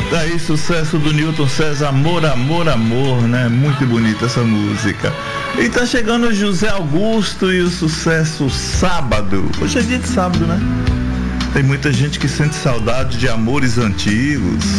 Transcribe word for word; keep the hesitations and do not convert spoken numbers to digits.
Daí, sucesso do Newton César, Amor, Amor, Amor, né? Muito bonita essa música. E tá chegando o José Augusto e o sucesso Sábado. Hoje é dia de sábado, né? Tem muita gente que sente saudade de amores antigos.